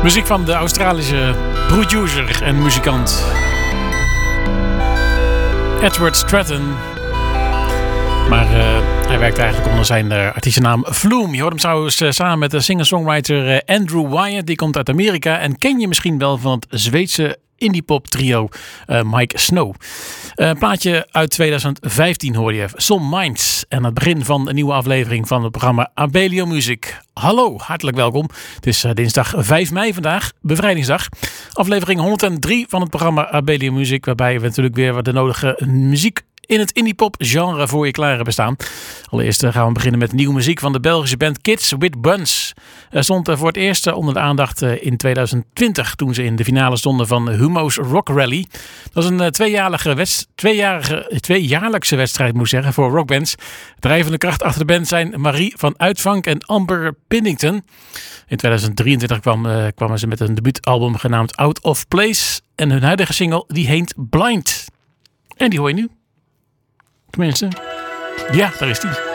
Muziek van de Australische producer en muzikant Edward Stratton. Maar hij werkt eigenlijk onder zijn artiestennaam Flume. Je hoort hem trouwens samen met de singer-songwriter Andrew Wyatt. Die komt uit Amerika en ken je misschien wel van het Zweedse indie-pop trio Mike Snow. Een plaatje uit 2015 hoor je. Some Minds. En het begin van een nieuwe aflevering van het programma Abelio Music. Hallo, hartelijk welkom. Het is dinsdag 5 mei vandaag, bevrijdingsdag. Aflevering 103 van het programma Abelio Music. Waarbij we natuurlijk weer de nodige muziek in het indie-pop genre voor je klaar hebben staan. Allereerst gaan we beginnen met nieuwe muziek van de Belgische band Kids with Buns. Stond voor het eerst onder de aandacht in 2020 toen ze in de finale stonden van Humo's Rock Rally. Dat is een tweejaarlijkse wedstrijd moet ik zeggen voor rockbands. Drijvende kracht achter de band zijn Marie van Uitvank en Amber Pinnington. In 2023 kwamen ze met een debuutalbum genaamd Out of Place. En hun huidige single die heet Blind. En die hoor je nu. Tenminste, ja, daar is die.